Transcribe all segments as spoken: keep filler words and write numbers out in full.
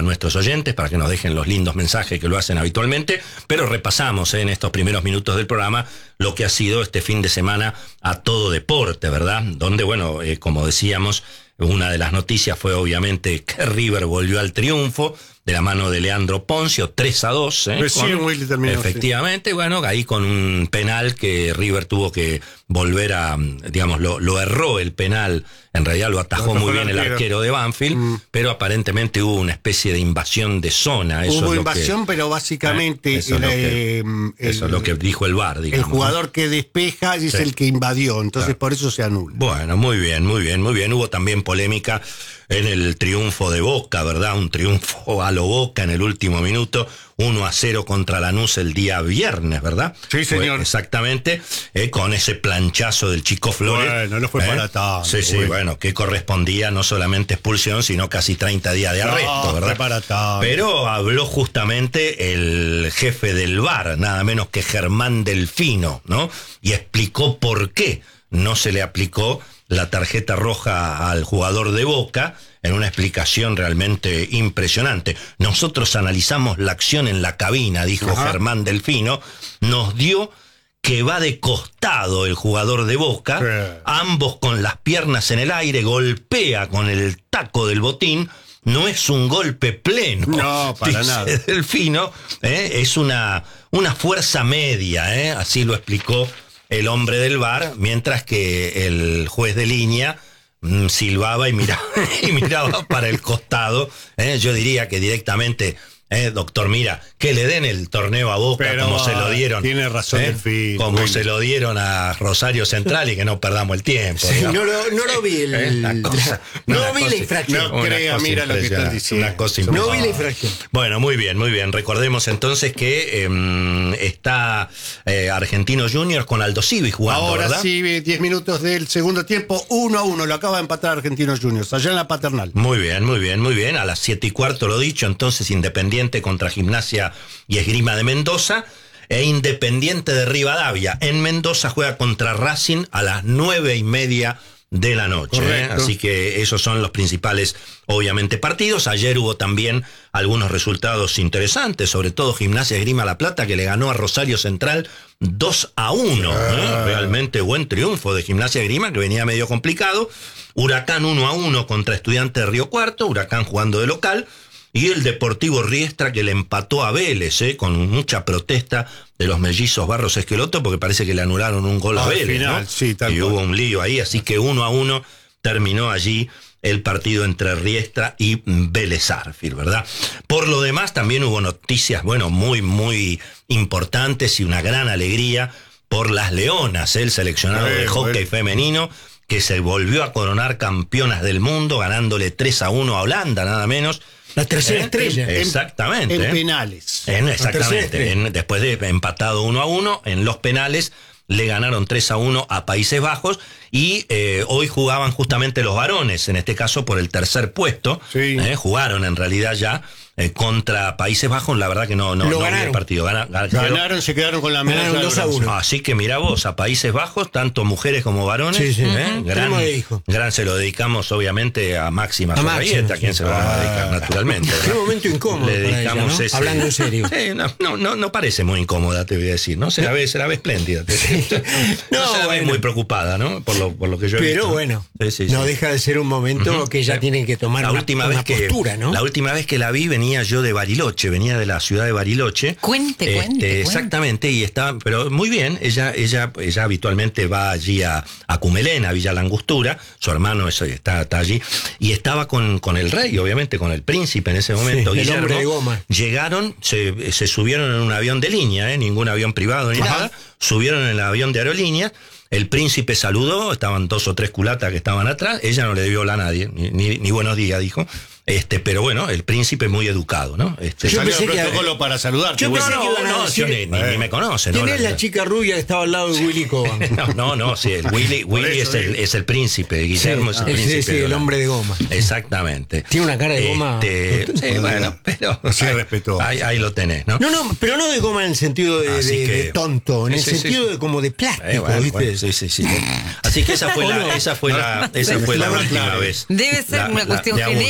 nuestros oyentes para que nos dejen los lindos mensajes que lo hacen habitualmente, pero repasamos eh, en estos primeros minutos del programa lo que ha sido este fin de semana a todo deporte, ¿verdad? Donde, bueno, eh, como decíamos, una de las noticias fue obviamente que River volvió al triunfo de la mano de Leandro Poncio, tres a dos. ¿eh? Recién con, Willy terminó. Efectivamente, sí. Bueno, ahí con un penal que River tuvo que volver a, digamos, lo, lo erró el penal, en realidad lo atajó, lo atajó muy bien el arquero, el arquero de Banfield, mm. pero aparentemente hubo una especie de invasión de zona. Eso hubo es invasión, lo que, pero básicamente eh, eso, el, es que, eh, eso es lo que dijo el V A R, digamos. El jugador ¿no? que despeja es sí. el que invadió, entonces claro. por eso se anula. Bueno, muy bien, muy bien, muy bien. Hubo también polémica en el triunfo de Boca, ¿verdad? Un triunfo a lo Boca en el último minuto, uno a cero contra Lanús el día viernes, ¿verdad? Sí, señor. Fue exactamente, eh, con ese planchazo del Chico Flores. Bueno, no fue ¿eh? para tanto. Sí, sí, bueno. bueno, que correspondía no solamente expulsión, sino casi treinta días de arresto, no, ¿verdad? Fue para tanto. Pero habló justamente el jefe del V A R, nada menos que Germán Delfino, ¿no? Y explicó por qué no se le aplicó la tarjeta roja al jugador de Boca, en una explicación realmente impresionante. Nosotros analizamos la acción en la cabina, dijo Ajá. Germán Delfino, nos dio que va de costado el jugador de Boca, sí. ambos con las piernas en el aire, golpea con el taco del botín, no es un golpe pleno, no, para dice nada. Delfino, ¿eh? es una, una fuerza media, ¿eh? así lo explicó el hombre del V A R, mientras que el juez de línea mmm, silbaba y miraba, y miraba para el costado. ¿eh? Yo diría que directamente, eh, doctor, mira, que le den el torneo a Boca. Pero como se lo dieron. Tiene razón ¿eh? el fin. Como bueno. se lo dieron a Rosario Central y que no perdamos el tiempo. Sí, no, lo, no lo vi. El, ¿eh? cosa, no vi cosa, la infracción. No crea, mira lo que estás diciendo. Una cosa no vi la infracción. Bueno, muy bien, muy bien. Recordemos entonces que eh, está eh, Argentinos Juniors con Aldo Civi jugando, Ahora ¿verdad? sí, diez minutos del segundo tiempo, uno a uno. Lo acaba de empatar Argentinos Juniors, allá en la Paternal. Muy bien, muy bien, muy bien. A las siete y cuarto, lo dicho, entonces Independiente contra Gimnasia y Esgrima de Mendoza, e Independiente de Rivadavia en Mendoza juega contra Racing a las nueve y media de la noche. ¿eh? Así que esos son los principales, obviamente, partidos. Ayer hubo también algunos resultados interesantes, sobre todo Gimnasia Esgrima La Plata, que le ganó a Rosario Central dos a uno. ¿eh? Realmente buen triunfo de Gimnasia Esgrima, que venía medio complicado. Huracán uno a uno contra Estudiantes de Río Cuarto, Huracán jugando de local. Y el Deportivo Riestra, que le empató a Vélez, ¿eh? con mucha protesta de los mellizos Barros Esqueloto, porque parece que le anularon un gol a Vélez, final, ¿no? Sí, tal y cual. hubo un lío ahí, así que uno a uno terminó allí el partido entre Riestra y Vélez Sarsfield, ¿verdad? Por lo demás, también hubo noticias, bueno, muy, muy importantes y una gran alegría por las Leonas, ¿eh? El seleccionado eh, de hockey bueno. femenino, que se volvió a coronar campeonas del mundo, ganándole tres a uno a Holanda, nada menos. La tercera ¿Eh? estrella. Exactamente. En, en ¿eh? penales. En, exactamente. En, después de empatado uno a uno, en los penales le ganaron tres a uno a Países Bajos y eh, hoy jugaban justamente los varones, en este caso por el tercer puesto. Sí. ¿eh? Jugaron en realidad ya eh, contra Países Bajos, la verdad que no, no, Lo no ganaron. vi el partido. Gana, gana, Ganaron, se quedaron con la medalla dos a uno. Así que mira vos, a Países Bajos, tanto mujeres como varones. Sí, sí. ¿eh? Uh-huh. gran, gran, se lo dedicamos obviamente a Máxima Sorayeta, a quien sí. se lo vamos a dedicar naturalmente. Qué momento incómodo. Le dedicamos ella, ¿no? ese, hablando en serio. Eh, no, no, no, no parece muy incómoda, te voy a decir, ¿no? Se la ve, se la ve espléndida. Sí. No, no se la ve bueno. muy preocupada, ¿no? Por lo, por lo que yo he Pero visto. bueno, sí, sí, no sí. deja de ser un momento uh-huh. que ella sí. tiene que tomar la una, última una vez que, postura, ¿no? La última vez que la vi venía yo de Bariloche, venía de la ciudad de Bariloche. Cuente, este, cuente. Exactamente, y está, pero muy bien, ella, ella, ella habitualmente va allí a, a Cumelén, a Villa Langostura, su hermano eso, está, está allí, y estaba con, con el rey, obviamente, con el príncipe en ese momento, sí, Guillermo. El hombre de goma. Llegaron, se, se subieron en un avión de línea, ¿eh? Ningún avión privado ni Ajá. nada, subieron en el avión de aerolíneas. El príncipe saludó, estaban dos o tres culatas que estaban atrás, ella no le dio hola a nadie, ni, ni, ni buenos días, dijo. Este, pero bueno, el príncipe muy educado, ¿no? Este, yo salió pensé el que protocolo para saludarte. Yo bueno. pensé que iban a no, decir, yo ni, ni, eh. ni me conoce, ¿Quién ¿no? es la chica rubia que estaba al lado de Willy Coban? No, no, no, sí, el Willy, Willy eso, es, el, es el príncipe, Guillermo sí, es el sí, príncipe. sí, de el Holanda. hombre de goma. Exactamente. Tiene una cara de goma. Este, sí, bueno, pero se respetó. Ahí, ahí lo tenés, ¿no? No, no, pero no de goma en el sentido de, Así de, que, de tonto, en sí, el sí, sentido sí. de como de plástico, Eh, bueno, ¿viste? bueno, sí, sí, sí. Así que esa fue la, esa fue la, esa fue la última vez. Debe ser La- una la- cuestión de a uno, genética. hablemos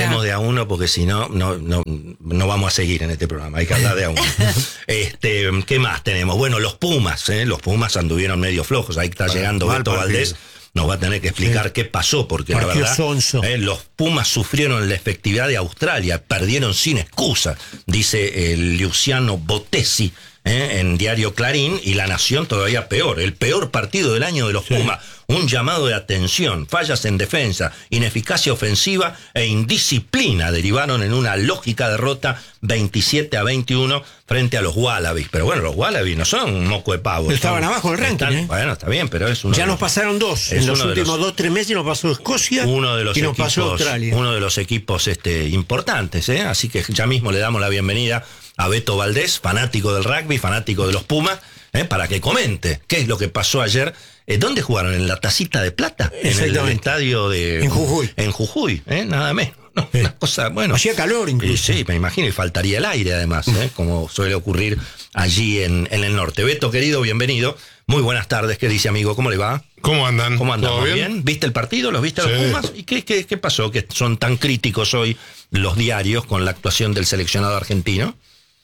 hablemos de a uno porque si no, no, no, no vamos a seguir en este programa. Hay que hablar de a uno. este, ¿Qué más tenemos? Bueno, los Pumas, ¿eh? Los Pumas anduvieron medio flojos. Ahí está llegando mal Beto partido. Valdés. Nos va a tener que explicar sí. qué pasó, porque Partido la verdad, sonso. eh, los Pumas sufrieron la efectividad de Australia, perdieron sin excusa, dice el Luciano Bottesi eh, en Diario Clarín, y La Nación todavía peor, el peor partido del año de los sí. Pumas, un llamado de atención, fallas en defensa, ineficacia ofensiva e indisciplina derivaron en una lógica derrota veintisiete a veintiuno frente a los Wallabies. Pero bueno, los Wallabies no son un moco de pavo. Estaban son, abajo en el ranking. Están, ¿eh? Bueno, está bien, pero es uno Ya de nos los, pasaron dos. En los últimos los, dos, tres meses nos pasó Escocia uno de los y nos equipos, pasó Australia. Uno de los equipos este, importantes, ¿eh? Así que ya mismo le damos la bienvenida a Beto Valdés, fanático del rugby, fanático de los Pumas, ¿eh? para que comente qué es lo que pasó ayer. Eh, ¿Dónde jugaron? ¿En la Tacita de Plata? En el, el estadio de... En Jujuy. En Jujuy, ¿eh? Nada menos. No, sí. Una cosa, bueno. Hacía calor incluso. Y sí, me imagino, y faltaría el aire además, ¿eh? como suele ocurrir allí en, en el norte. Beto, querido, bienvenido. Muy buenas tardes, ¿qué dice, amigo? ¿Cómo le va? ¿Cómo andan? ¿Cómo andan? ¿Todo bien? bien? ¿Viste el partido? ¿Los viste a Sí. los Pumas? ¿Y qué, qué, qué pasó? ¿Que son tan críticos hoy los diarios con la actuación del seleccionado argentino?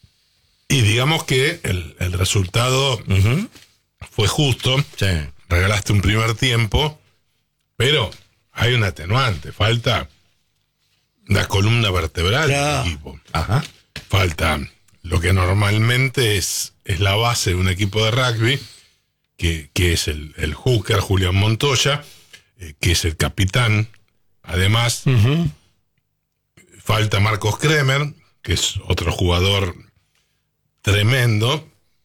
Y digamos que el, el resultado Uh-huh. fue justo. Sí. Regalaste un primer tiempo, pero hay un atenuante. Falta la columna vertebral Claro. del equipo. Ajá. Falta lo que normalmente es, es la base de un equipo de rugby, que, que es el, el hooker Julián Montoya, eh, que es el capitán. Además, Uh-huh. falta Marcos Kremer, que es otro jugador tremendo.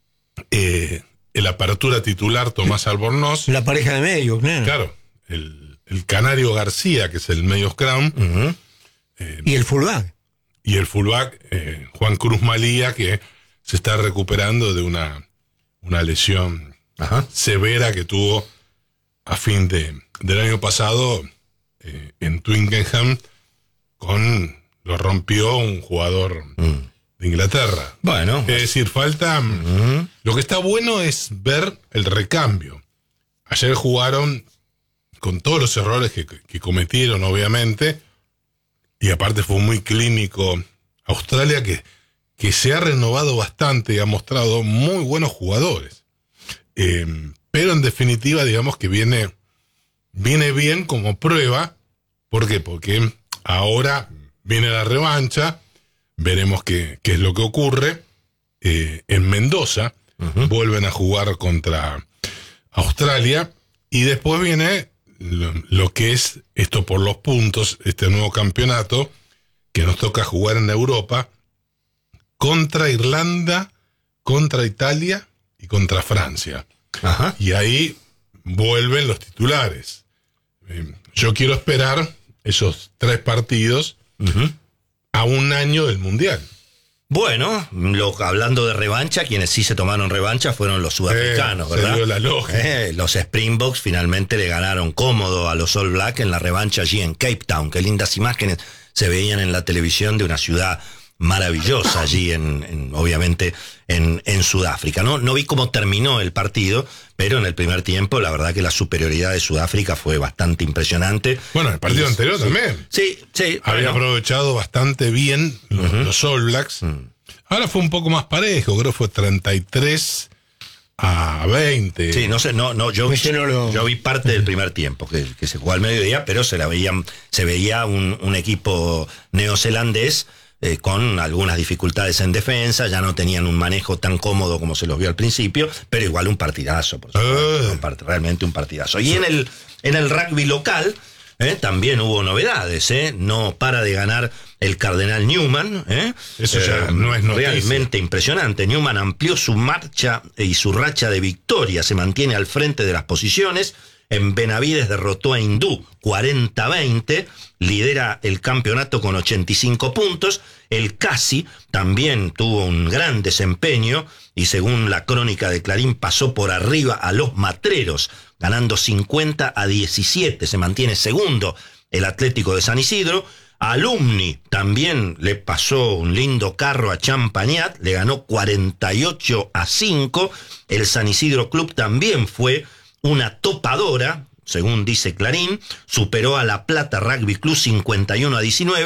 Eh, el apertura titular Tomás Albornoz. La pareja de medio, claro. Claro, el, el Canario García, que es el medio scrum. Uh-huh. Eh, Y el fullback. y el fullback eh, Juan Cruz Malía, que se está recuperando de una, una lesión Ajá. severa que tuvo a fin de, del año pasado eh, en Twickenham, con lo rompió un jugador Mm. de Inglaterra. Bueno. Es decir, falta... Uh-huh. Lo que está bueno es ver el recambio. Ayer jugaron con todos los errores que, que cometieron, obviamente, y aparte fue muy clínico Australia, que, que se ha renovado bastante y ha mostrado muy buenos jugadores. Eh, pero en definitiva, digamos que viene, viene bien como prueba. ¿Por qué? Porque ahora viene la revancha, veremos qué, qué es lo que ocurre. Eh, en Mendoza Uh-huh. vuelven a jugar contra Australia, y después viene lo, lo que es esto por los puntos, este nuevo campeonato que nos toca jugar en Europa contra Irlanda, contra Italia y contra Francia. Ajá. Y ahí vuelven los titulares. Eh, yo quiero esperar esos tres partidos Uh-huh. a un año del Mundial. Bueno, lo, hablando de revancha, quienes sí se tomaron revancha fueron los sudafricanos, Eh, se ¿verdad? dio la lógica. Eh, los Springboks finalmente le ganaron cómodo a los All Black en la revancha allí en Cape Town. Qué lindas imágenes se veían en la televisión de una ciudad maravillosa allí, en, en obviamente, en, en Sudáfrica. No, no vi cómo terminó el partido, pero en el primer tiempo la verdad que la superioridad de Sudáfrica fue bastante impresionante. Bueno, el partido Y- anterior sí. también. Sí, sí. Había bueno. aprovechado bastante bien los, Ujú. los All Blacks. Mm. Ahora fue un poco más parejo, creo que fue treinta y tres a veinte. Sí, no sé, no, no, yo, Ese no lo- yo vi parte del primer tiempo, que, que se jugó al mediodía, pero se la veían, se veía un, un equipo neozelandés eh, con algunas dificultades en defensa, ya no tenían un manejo tan cómodo como se los vio al principio, pero igual un partidazo, por supuesto, Eh. un part- realmente un partidazo. Y en el, en el rugby local eh, también hubo novedades, eh, no para de ganar el Cardenal Newman, eh, Eso ya no es noticia. realmente impresionante. Newman amplió su marcha y su racha de victoria, se mantiene al frente de las posiciones. En Benavides derrotó a Hindú cuarenta a veinte, lidera el campeonato con ochenta y cinco puntos. El Casi también tuvo un gran desempeño y según la crónica de Clarín pasó por arriba a los Matreros, ganando cincuenta a diecisiete, se mantiene segundo el Atlético de San Isidro. Alumni también le pasó un lindo carro a Champagnat, le ganó cuarenta y ocho a cinco. El San Isidro Club también fue una topadora, según dice Clarín, superó a La Plata Rugby Club cincuenta y uno a diecinueve,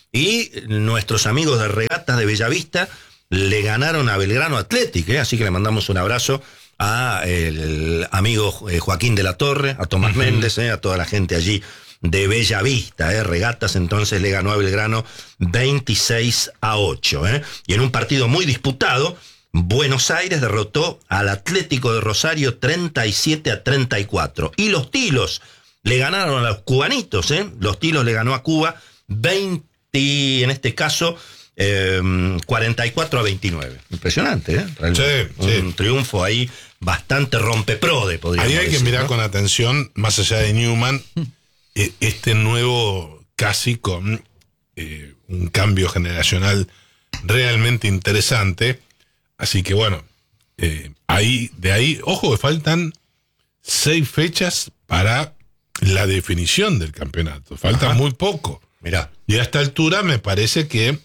y nuestros amigos de Regatas de Bellavista le ganaron a Belgrano Athletic, ¿eh? Así que le mandamos un abrazo a el amigo Joaquín de la Torre, a Tomás uh-huh. Méndez, ¿eh? A toda la gente allí de Bellavista, ¿eh? Regatas entonces le ganó a Belgrano veintiséis a ocho, ¿eh? Y en un partido muy disputado, Buenos Aires derrotó al Atlético de Rosario treinta y siete a treinta y cuatro. Y los Tilos le ganaron a los cubanitos, ¿eh? Los Tilos le ganó a Cuba veinte, en este caso, eh, cuarenta y cuatro a veintinueve. Impresionante, ¿eh? Realmente. Sí, un sí. triunfo ahí bastante rompeprode, podríamos decir. Ahí hay que mirar, ¿no?, con atención, más allá de Newman, este nuevo casi con eh, un cambio generacional realmente interesante. Así que bueno, eh, ahí, de ahí, ojo que faltan seis fechas para la definición del campeonato. Falta Ajá. muy poco. Mirá. Y a esta altura me parece que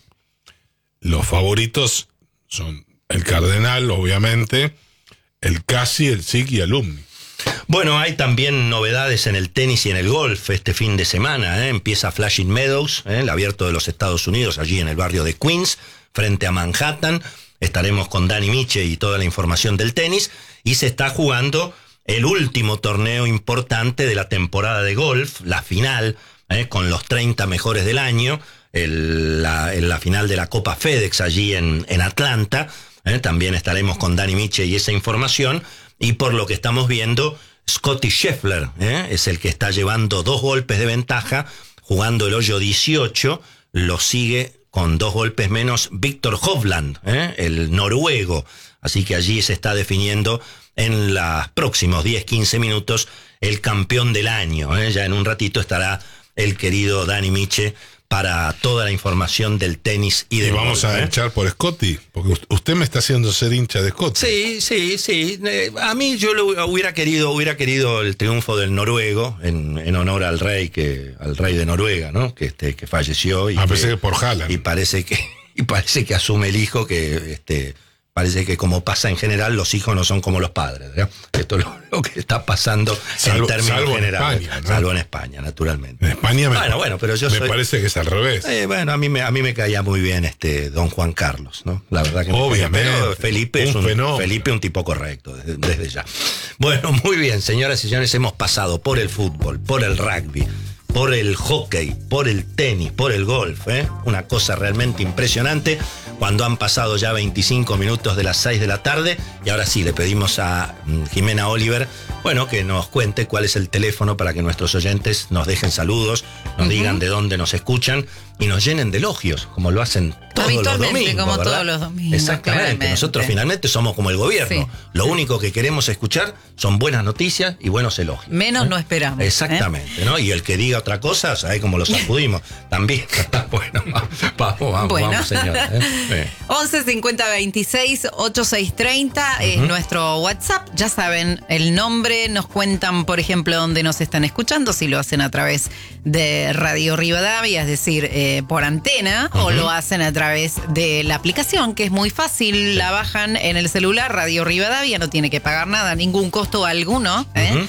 los favoritos son el Cardenal, obviamente, el Casi, el S I C y Alumni. Bueno, hay también novedades en el tenis y en el golf este fin de semana, ¿eh? Empieza Flushing Meadows, ¿eh? El abierto de los Estados Unidos, allí en el barrio de Queens, frente a Manhattan. Estaremos con Dani Miche y toda la información del tenis. Y se está jugando el último torneo importante de la temporada de golf, la final, ¿eh? Con los treinta mejores del año, el, la, en la final de la Copa FedEx allí en, en Atlanta. ¿eh? También estaremos con Dani Miche y esa información. Y por lo que estamos viendo, Scottie Scheffler ¿eh? es el que está llevando dos golpes de ventaja, jugando el hoyo dieciocho, lo sigue con dos golpes menos Viktor Hovland, ¿eh? el noruego. Así que allí se está definiendo en los próximos diez a quince minutos el campeón del año. ¿eh? Ya en un ratito estará el querido Dani Miche para toda la información del tenis y y del vamos golf, a ¿eh? echar por Scottie, porque usted me está haciendo ser hincha de Scottie. Sí, sí, sí. Eh, a mí yo lo hubiera querido, hubiera querido el triunfo del noruego en, en honor al rey que, al rey de Noruega, ¿no? Que este, que falleció y Ah, que, pensé que por Haaland. y parece que y parece que asume el hijo que este parece que, como pasa en general, los hijos no son como los padres, ¿no? Esto es lo, lo que está pasando Salvo- en términos salvo en generales. España, ¿no? Salvo en España, naturalmente. En España me, Bueno, bueno, pero yo me soy- parece que es al revés. Eh, bueno, a mí me a mí me caía muy bien este don Juan Carlos, ¿no? La verdad que me caía. Obviamente. Pero Felipe es Un un fenómeno. Felipe un tipo correcto desde, desde ya. Bueno, muy bien, señoras y señores, hemos pasado por el fútbol, por el rugby, por el hockey, por el tenis, por el golf, ¿eh? Una cosa realmente impresionante. Cuando han pasado ya veinticinco minutos de las seis de la tarde, y ahora sí le pedimos a mm, Jimena Oliver, bueno, que nos cuente cuál es el teléfono para que nuestros oyentes nos dejen saludos, nos uh-huh. digan de dónde nos escuchan y nos llenen de elogios, como lo hacen todos los Habitualmente, domingos, como ¿verdad? todos los domingos, Exactamente. claramente. Nosotros finalmente somos como el gobierno. Sí. Lo único que queremos escuchar son buenas noticias y buenos elogios. Menos ¿eh? no esperamos. Exactamente, ¿eh? ¿no? Y el que diga otra cosa, ¿sabes cómo lo sacudimos? También. Bueno, vamos, vamos, Bueno. vamos, señora. ¿eh? Sí. once cincuenta veintiséis ochenta y seis treinta es Ujú. nuestro WhatsApp. Ya saben el nombre, nos cuentan, por ejemplo, dónde nos están escuchando, si lo hacen a través de Radio Rivadavia, es decir, eh, por antena, Ujú. o lo hacen a través de la aplicación, que es muy fácil, la bajan en el celular, Radio Rivadavia, no tiene que pagar nada, ningún costo alguno, ¿eh? Ujú.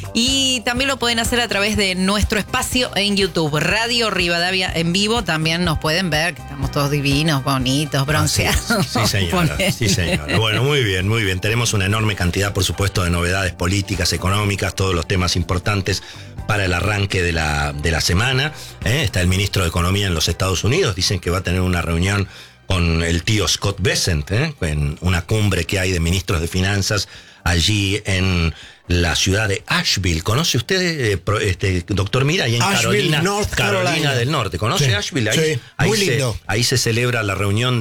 Y también lo pueden hacer a través de nuestro espacio en YouTube, Radio Rivadavia en vivo. También nos pueden ver, que estamos todos divinos, bonitos, bronceados. Ah, sí, sí, señora. Ponele. Sí, señora. Bueno, muy bien, muy bien. Tenemos una enorme cantidad, por supuesto, de novedades políticas, económicas, todos los temas importantes para el arranque de la, de la semana. ¿eh? Está el ministro de Economía en los Estados Unidos. Dicen que va a tener una reunión con el tío Scott Bessent, ¿eh? en una cumbre que hay de ministros de finanzas allí en la ciudad de Asheville. ¿Conoce usted, eh, pro- este, doctor Mira, ahí en Asheville, Carolina, North Carolina Carolina. del Norte? ¿Conoce Sí, Asheville? Ahí, sí, ahí muy se- lindo. Ahí se celebra la reunión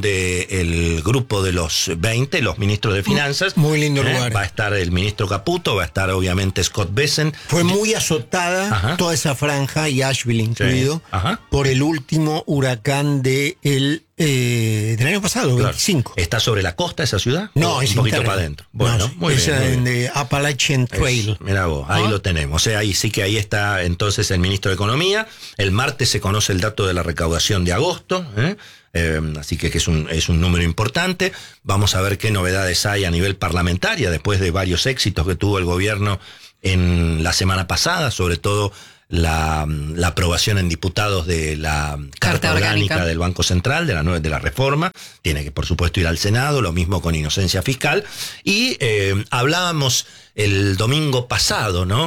del grupo de los veinte, los ministros de finanzas. Muy lindo ¿eh? lugar. Va a estar el ministro Caputo, va a estar obviamente Scott Bessent. Fue muy azotada Ajá. toda esa franja, y Asheville incluido, Ajá. por el último huracán de el, eh, del año pasado, Claro. veinticinco. ¿Está sobre la costa esa ciudad? No, ¿O es un poquito interna. para adentro. Bueno, No, muy es bien. muy en bien. de Appalachian Trail. Mira vos, ahí Ah. lo tenemos. O sea, ahí sí que ahí está entonces el ministro de Economía. El martes se conoce el dato de la recaudación de agosto, ¿eh? Eh, así que, que es un es un número importante. Vamos a ver qué novedades hay a nivel parlamentaria después de varios éxitos que tuvo el gobierno en la semana pasada, sobre todo la, la aprobación en diputados de la Carta, Carta orgánica. orgánica del Banco Central, de la, de la reforma. Tiene que, por supuesto, ir al Senado, lo mismo con inocencia fiscal. Y eh, hablábamos el domingo pasado, ¿no?,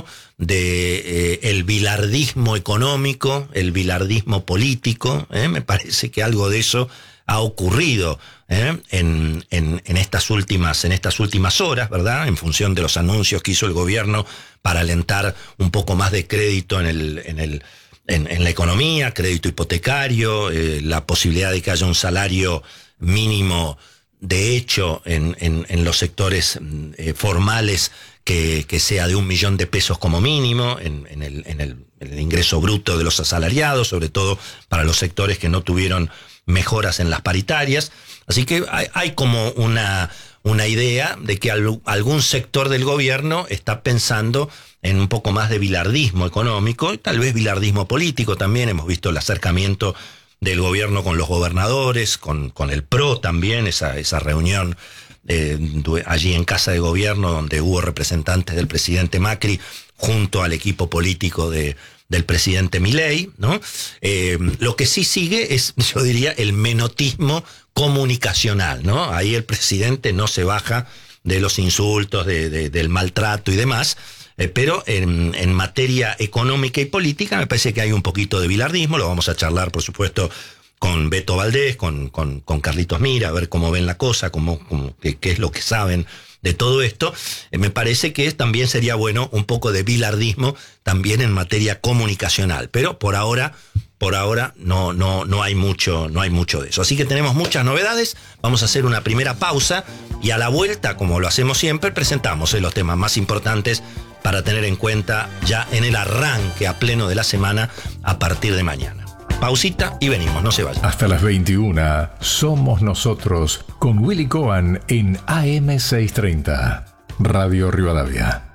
de eh, el bilardismo económico, el bilardismo político. ¿eh? Me parece que algo de eso ha ocurrido ¿eh? en, en, en estas últimas, en estas últimas horas, ¿verdad? En función de los anuncios que hizo el gobierno para alentar un poco más de crédito en el, en el, en, en la economía, crédito hipotecario, eh, la posibilidad de que haya un salario mínimo de hecho en, en, en los sectores eh, formales que, que sea de un millón de pesos como mínimo en, en, el, en, el, en el ingreso bruto de los asalariados, sobre todo para los sectores que no tuvieron mejoras en las paritarias. Así que hay, hay como una, una idea de que al, algún sector del gobierno está pensando en un poco más de bilardismo económico y tal vez bilardismo político también. Hemos visto el acercamiento del gobierno con los gobernadores, con, con el P R O también, esa, esa reunión eh, allí en Casa de Gobierno donde hubo representantes del presidente Macri junto al equipo político de, del presidente Milei, ¿no? Eh, lo que sí sigue es, yo diría, el menotismo comunicacional, ¿no? Ahí el presidente no se baja de los insultos, de, de, del maltrato y demás. Eh, pero en, en materia económica y política me parece que hay un poquito de bilardismo. Lo vamos a charlar, por supuesto, con Beto Valdés, con, con, con Carlitos Mira, a ver cómo ven la cosa, cómo, cómo, qué, qué es lo que saben de todo esto. Eh, me parece que también sería bueno un poco de bilardismo también en materia comunicacional, pero por ahora, por ahora no, no, no hay mucho, no hay mucho de eso. Así que tenemos muchas novedades. Vamos a hacer una primera pausa y a la vuelta, como lo hacemos siempre, presentamos eh, los temas más importantes para tener en cuenta ya en el arranque a pleno de la semana a partir de mañana. Pausita y venimos, no se vayan. Hasta las veintiuna, Somos Nosotros, con Willy Cohen en A M seiscientos treinta, Radio Rivadavia.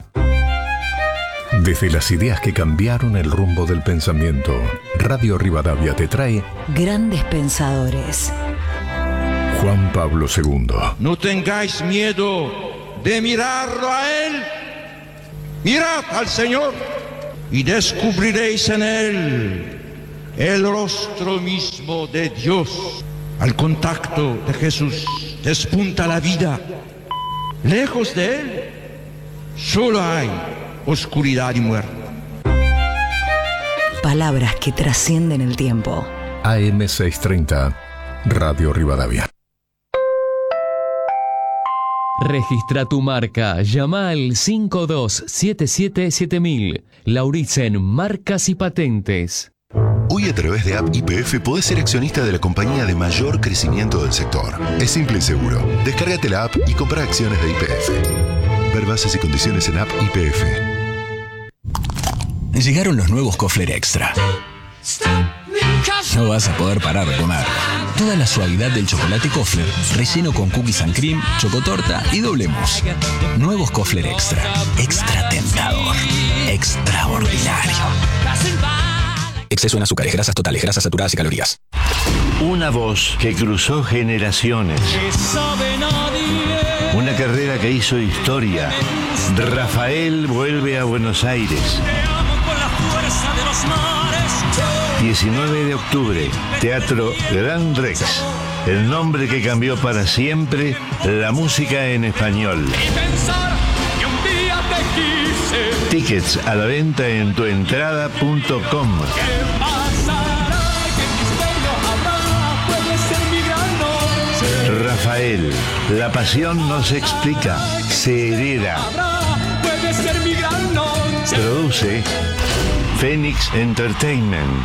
Desde las ideas que cambiaron el rumbo del pensamiento, Radio Rivadavia te trae Grandes Pensadores. Juan Pablo segundo. No tengáis miedo de mirarlo a él. Mirad al Señor y descubriréis en él el rostro mismo de Dios. Al contacto de Jesús despunta la vida. Lejos de él solo hay oscuridad y muerte. Palabras que trascienden el tiempo. A M seiscientos treinta, Radio Rivadavia. Registra tu marca. Llama al cinco dos siete siete siete mil. Lauritzen Marcas y Patentes. Hoy a través de App Y P F podés ser accionista de la compañía de mayor crecimiento del sector. Es simple y seguro. Descárgate la app y compra acciones de Y P F. Ver bases y condiciones en App Y P F. Llegaron los nuevos Kofler Extra. No vas a poder parar de comer. Toda la suavidad del chocolate Kofler, relleno con cookies and cream, chocotorta y doble mousse. Nuevos Kofler Extra. Extra tentador. Extraordinario. Exceso en azúcares, grasas totales, grasas saturadas y calorías. Una voz que cruzó generaciones. Una carrera que hizo historia. Rafael vuelve a Buenos Aires. diecinueve de octubre, Teatro Gran Rex. El nombre que cambió para siempre la música en español. Tickets a la venta en tuentrada punto com. Rafael, la pasión no se explica, se hereda. Produce Phoenix Entertainment.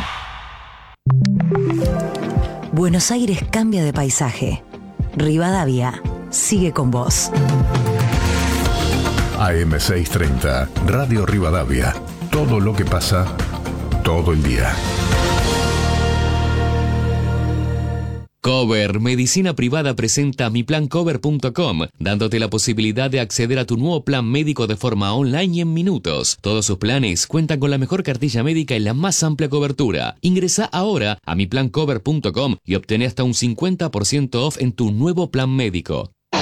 Buenos Aires cambia de paisaje. Rivadavia sigue con vos. A M seiscientos treinta, Radio Rivadavia. Todo lo que pasa, todo el día. Cover, medicina privada, presenta mi plan cover punto com, dándote la posibilidad de acceder a tu nuevo plan médico de forma online y en minutos. Todos sus planes cuentan con la mejor cartilla médica y la más amplia cobertura. Ingresa ahora a mi plan cover punto com y obtén hasta un cincuenta por ciento off en tu nuevo plan médico.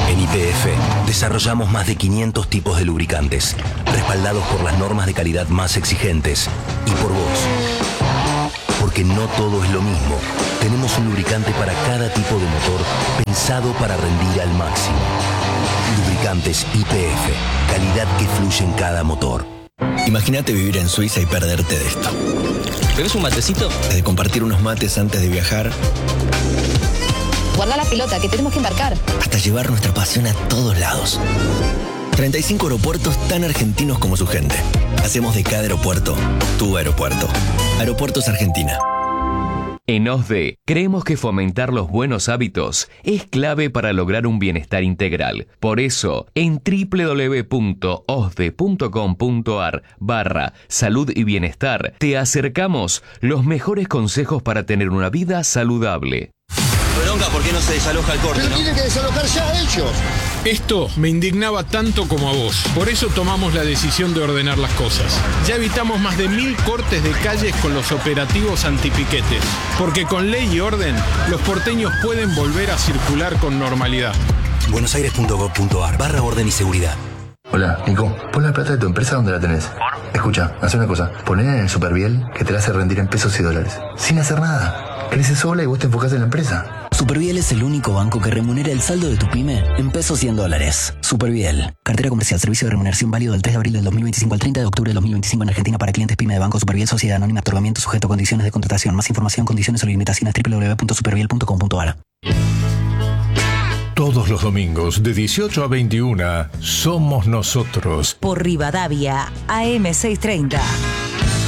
En Y P F desarrollamos más de quinientos tipos de lubricantes, respaldados por las normas de calidad más exigentes y por vos. Porque no todo es lo mismo. Tenemos un lubricante para cada tipo de motor pensado para rendir al máximo. Lubricantes Y P F, calidad que fluye en cada motor. Imagínate vivir en Suiza y perderte de esto. ¿Bebes un matecito? De compartir unos mates antes de viajar. Guarda la pelota, que tenemos que embarcar. Hasta llevar nuestra pasión a todos lados. treinta y cinco aeropuertos tan argentinos como su gente. Hacemos de cada aeropuerto tu aeropuerto. Aeropuertos Argentina. En O S D E creemos que fomentar los buenos hábitos es clave para lograr un bienestar integral. Por eso, en doble u doble u doble u punto osde punto com punto ar barra salud y bienestar te acercamos los mejores consejos para tener una vida saludable. Bronca, ¿por qué no se desaloja el corte? Pero ¿no? tienen que desalojar ya ellos. Esto me indignaba tanto como a vos. Por eso tomamos la decisión de ordenar las cosas. Ya evitamos más de mil cortes de calles con los operativos antipiquetes. Porque con ley y orden, los porteños pueden volver a circular con normalidad. buenosaires punto gov punto ar barra orden y seguridad. Hola, Nico, pon la plata de tu empresa donde la tenés. Escucha, haz una cosa. Ponela en el Superviel que te la hace rendir en pesos y dólares. Sin hacer nada. Crece sola y vos te enfocás en la empresa. Superviel es el único banco que remunera el saldo de tu pyme en pesos y en dólares. Superviel. Cartera comercial. Servicio de remuneración válido del tres de abril del dos mil veinticinco al treinta de octubre del dos mil veinticinco en Argentina para clientes pyme de Banco Superviel Sociedad Anónima. Otorgamiento sujeto a condiciones de contratación. Más información, condiciones o limitaciones doble u doble u doble u punto superviel punto com punto ar. Todos los domingos de dieciocho a veintiuna somos nosotros. Por Rivadavia, A M seiscientos treinta.